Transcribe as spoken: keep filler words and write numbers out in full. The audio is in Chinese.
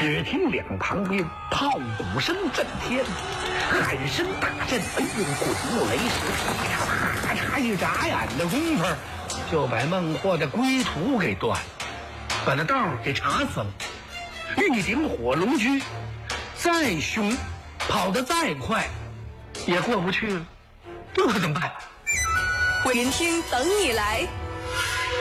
只听两旁边炮鼓声震天，喊声大震，哎呦，滚木雷石，咔嚓一眨眼的功夫，就把孟获的归途给断，把那道给查死了。玉鼎火龙驹再凶，跑得再快，也过不去了，这可怎么办？ 为聆听等你来。